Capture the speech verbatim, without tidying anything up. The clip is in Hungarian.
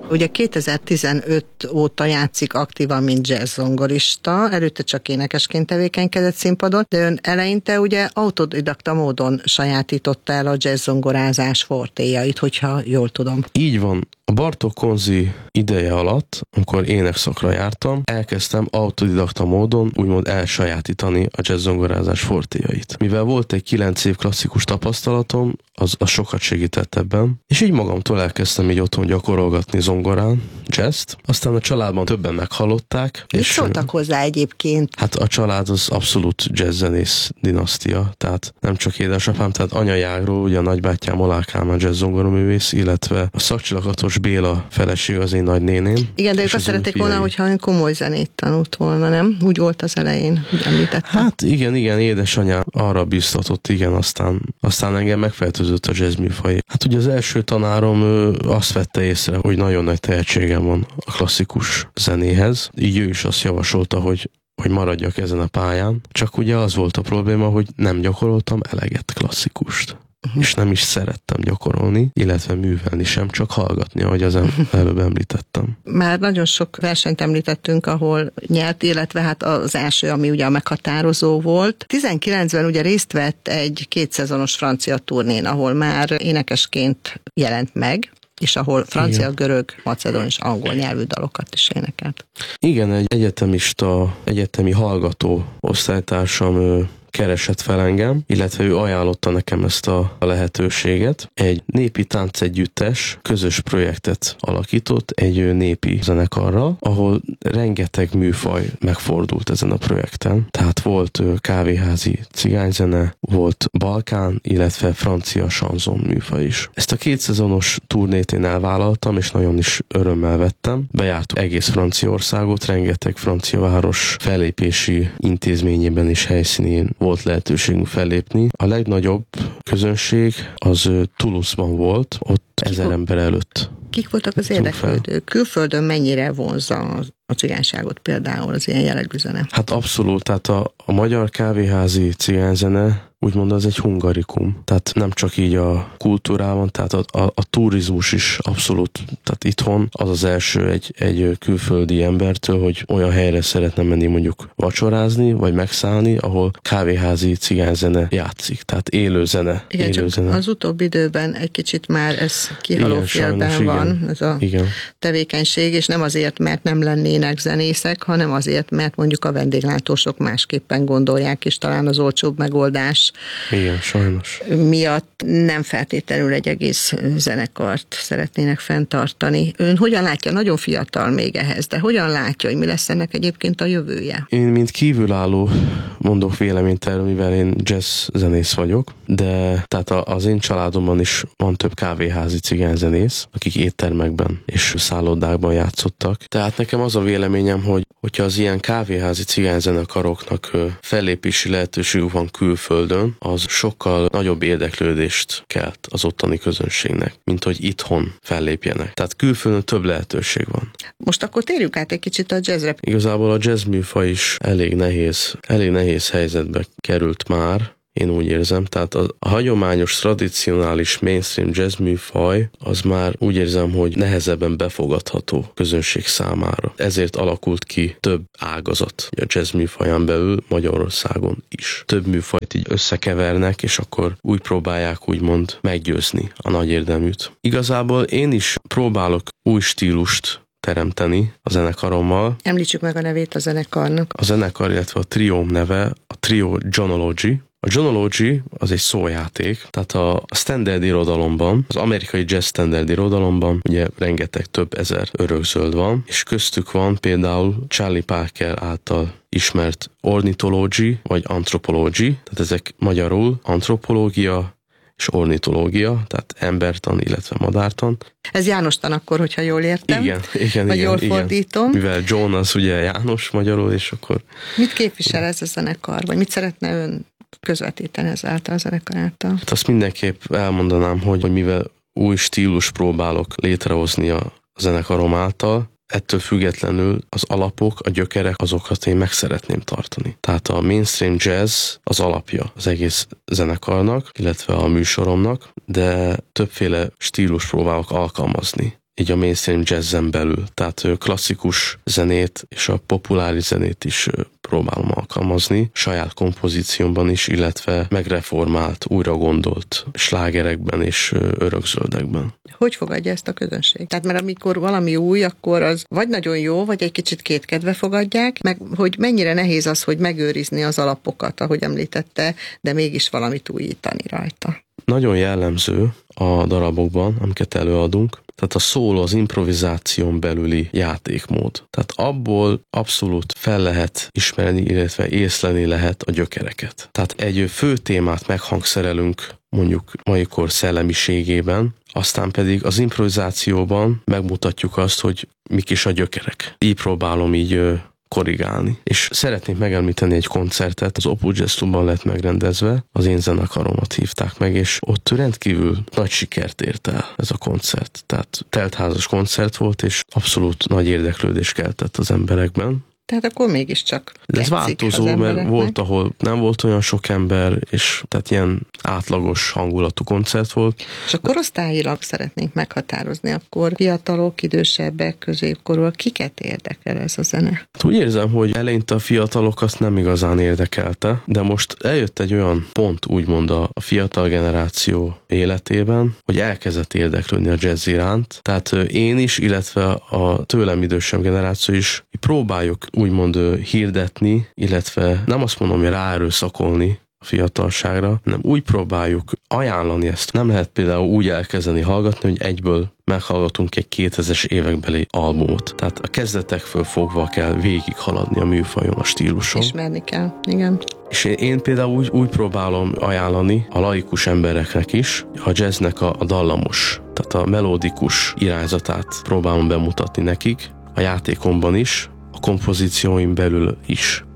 Ugye kétezer-tizenöt óta játszik aktívan, mint jazz-zongorista, előtte csak énekesként tevékenykedett színpadon, de ön eleinte ugye autodidakta módon sajátította el a jazz-zongorázás fortéjait, hogyha jól tudom. Így van. A Bartók Konzi ideje alatt, amikor énekszakra jártam, elkezdtem autodidakta módon úgymond elsajátítani a jazz-zongorázás fortéjait. Mivel volt egy kilenc év klasszikus tapasztalatom, az, az sokat segített ebben, és így magamtól elkezdtem így otthon gyakorolgatni zongorán, jazzt. Aztán a családban többen meghallották. Mit és szóltak hozzá egyébként? Hát a család az abszolút jazzzenész dinasztia, tehát nem csak édesapám, tehát anyajágról, ugye a nagybátyám Molák Kálmán jazz-zongoroművész, illetve a Szakcsillagatos Béla feleség az én nagynéném. Igen, de ők azt szerették volna, hogyha ön komoly zenét tanult volna, nem? Úgy volt az elején, úgy említette. Hát igen, igen, édesanyám arra biztatott, igen, aztán, aztán engem megfertőzött a jazz műfaj. Hát ugye az első tanárom ő azt vette észre, hogy nagyon nagy tehetségem van a klasszikus zenéhez. Így ő is azt javasolta, hogy hogy maradjak ezen a pályán. Csak ugye az volt a probléma, hogy nem gyakoroltam eleget klasszikust. Uh-huh. És nem is szerettem gyakorolni, illetve művelni sem, csak hallgatni, ahogy az előbb említettem. Már nagyon sok versenyt említettünk, ahol nyert, illetve hát az első, ami ugye a meghatározó volt. tizenkilencben ugye részt vett egy kétszezonos francia turnén, ahol már énekesként jelent meg, és ahol francia, igen, görög, macedón és angol nyelvű dalokat is énekelt. Igen, egy egyetemista, egyetemi hallgató osztálytársam ő keresett fel engem, illetve ő ajánlotta nekem ezt a lehetőséget. Egy népi táncegyüttes közös projektet alakított egy népi zenekarral, ahol rengeteg műfaj megfordult ezen a projekten. Tehát volt kávéházi cigányzene, volt balkán, illetve francia chanson műfaj is. Ezt a kétszezonos turnét én elvállaltam, és nagyon is örömmel vettem. Bejártuk egész Franciaországot, rengeteg francia város fellépési intézményében és helyszínén volt lehetőségünk fellépni. A legnagyobb közönség az Toulouse-ban volt, ott ezer ember előtt. Kik voltak az érdeklődők? Külföldön mennyire vonzza a cigányságot például az ilyen jellegű zene? Hát abszolút, tehát a, a magyar kávéházi cigányzene úgymond az egy hungarikum. Tehát nem csak így a kultúrában, tehát a, a, a turizmus is abszolút, tehát itthon az az első egy, egy külföldi embertől, hogy olyan helyre szeretne menni mondjuk vacsorázni, vagy megszállni, ahol kávéházi cigányzene játszik. Tehát élő zene. Igen, élő csak zene. Az utóbbi időben egy kicsit már ez kihaló félben van, igen. ez a igen. tevékenység, és nem azért, mert nem lennének zenészek, hanem azért, mert mondjuk a vendéglátósok másképpen gondolják, és talán az olcsóbb megoldás igen, sajnos. miatt nem feltétlenül egy egész zenekart szeretnének fenntartani. Ön hogyan látja, nagyon fiatal még ehhez, de hogyan látja, hogy mi lesz ennek egyébként a jövője? Én, mint kívülálló mondok véleményt erről, mivel én jazz zenész vagyok, de tehát az én családomban is van több kávéházi cigányzenész, akik éttermekben és szállodákban játszottak. Tehát nekem az a véleményem, hogy hogyha az ilyen kávéházi cigányzenekaroknak fellépési lehetőségük van külföldön, az sokkal nagyobb érdeklődést kelt az ottani közönségnek, mint hogy itthon fellépjenek. Tehát külföldön több lehetőség van. Most akkor térjük át egy kicsit a jazzre. Igazából a jazz műfaj is elég nehéz, elég nehéz helyzetbe került már, én úgy érzem, tehát a, a hagyományos, tradicionális mainstream jazz műfaj az már úgy érzem, hogy nehezebben befogadható közönség számára. Ezért alakult ki több ágazat a jazz műfaján belül Magyarországon is. Több műfajt így összekevernek, és akkor úgy próbálják úgymond meggyőzni a nagy érdeműt. Igazából én is próbálok új stílust teremteni a zenekarommal. Említsük meg a nevét a zenekarnak. A zenekar, illetve a trióm neve a Trio Jonology. A Jonology az egy szójáték, tehát a standard irodalomban, az amerikai jazz standard irodalomban ugye rengeteg több ezer örökzöld van, és köztük van például Charlie Parker által ismert ornithology vagy anthropology, tehát ezek magyarul antropológia és ornitológia, tehát embertan, illetve madártan. Ez Jánostan akkor, hogyha jól értem. Igen, igen, vagy igen. jól igen. fordítom. Mivel John az ugye János magyarul, és akkor... Mit képvisel ez a zenekar, vagy mit szeretne ön közvetíteni ezáltal a zenekar által? Hát azt mindenképp elmondanám, hogy, hogy mivel új stílus próbálok létrehozni a zenekarom által, ettől függetlenül az alapok, a gyökerek, azokat én meg szeretném tartani. Tehát a mainstream jazz az alapja az egész zenekarnak, illetve a műsoromnak, de többféle stílus próbálok alkalmazni így a mainstream jazzen belül. Tehát klasszikus zenét és a populáris zenét is próbálom alkalmazni, saját kompozíciómban is, illetve megreformált, újra gondolt slágerekben és örökzöldekben. Hogy fogadja ezt a közönség? Tehát mert amikor valami új, akkor az vagy nagyon jó, vagy egy kicsit kétkedve fogadják, meg hogy mennyire nehéz az, hogy megőrizni az alapokat, ahogy említette, de mégis valamit újítani rajta. Nagyon jellemző a darabokban, amiket előadunk, tehát a szóló, az improvizáción belüli játékmód. Tehát abból abszolút fel lehet ismerni, illetve észlelni lehet a gyökereket. Tehát egy fő témát meghangszerelünk mondjuk mai kor szellemiségében, aztán pedig az improvizációban megmutatjuk azt, hogy mik is a gyökerek. Így próbálom így korrigálni. És szeretnék megemlíteni egy koncertet, az Opus Jazz Clubban lett megrendezve, az én zenekaromat hívták meg, és ott rendkívül nagy sikert ért el ez a koncert. Tehát teltházas koncert volt, és abszolút nagy érdeklődés keltett az emberekben. Tehát akkor mégiscsak de ez változó, mert volt, ahol nem volt olyan sok ember, és tehát ilyen átlagos hangulatú koncert volt. És a korosztályilag szeretnénk meghatározni, akkor fiatalok, idősebbek, középkorúak, kiket érdekel ez a zene? Úgy érzem, hogy eleinte a fiatalok azt nem igazán érdekelte, de most eljött egy olyan pont, úgymond a fiatal generáció életében, hogy elkezdett érdeklődni a jazz iránt. Tehát én is, illetve a tőlem idősebb generáció is próbáljuk úgymond hirdetni, illetve nem azt mondom, hogy ráerőszakolni a fiatalságra, hanem úgy próbáljuk ajánlani ezt. Nem lehet például úgy elkezdeni hallgatni, hogy egyből meghallgatunk egy kétezres évekbeli albumot. Tehát a kezdetekről fogva kell végig haladni a műfajon, a stíluson. Ismerni kell, igen. És én, én például úgy, úgy próbálom ajánlani a laikus embereknek is, a jazznek a, a dallamos, tehát a melódikus irányzatát próbálom bemutatni nekik, a játékomban is, a kompozícióim belül is.